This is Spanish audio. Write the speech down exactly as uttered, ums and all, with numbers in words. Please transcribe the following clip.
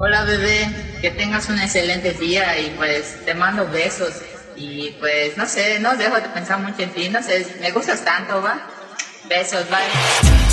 Hola bebé, que tengas un excelente día y pues te mando besos y pues no sé, no dejo de pensar mucho en ti, no sé, me gustas tanto, ¿va? Besos, bye.